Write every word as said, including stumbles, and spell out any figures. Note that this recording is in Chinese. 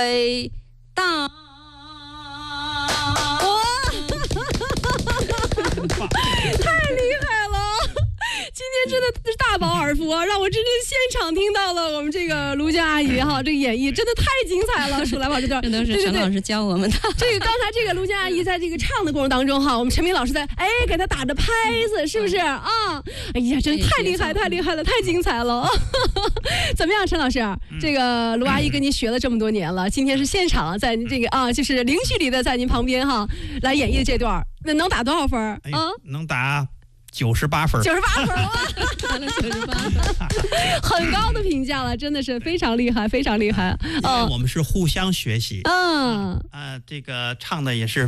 伟大。太厉害了！今天真的是大饱耳福啊，让我真正现场听到了我们这个卢佳阿姨哈，这个演绎真的太精彩了。数来宝这段， 这都是陈老师教我们的。 这个刚才这个卢佳阿姨在这个唱的过程当中哈，我们陈明老师在哎给她打着拍子，是不是啊？哎呀，真太厉害，太厉害了，太精彩了！怎么样，陈老师？这个卢阿姨跟您学了这么多年了，今天是现场在这个啊，就是零距离的在您旁边哈来演绎这段，那能打多少分啊？ 哎、能打。九十八分， 九十八分哇， 打了九十八分， 很高的评价了，真的是非常厉害，非常厉害。 因为我们是互相学习， 嗯， 啊、呃，这个唱的也是